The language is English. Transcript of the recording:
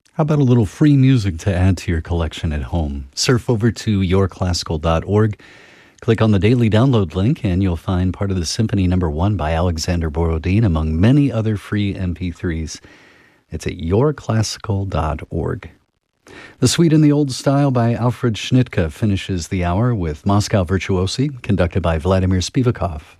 How about a little free music to add to your collection at home? Surf over to yourclassical.org, click on the daily download link, and you'll find part of the Symphony No. 1 by Alexander Borodin, among many other free MP3s. It's at yourclassical.org. The Suite in the Old Style by Alfred Schnittke finishes the hour with Moscow Virtuosi, conducted by Vladimir Spivakov.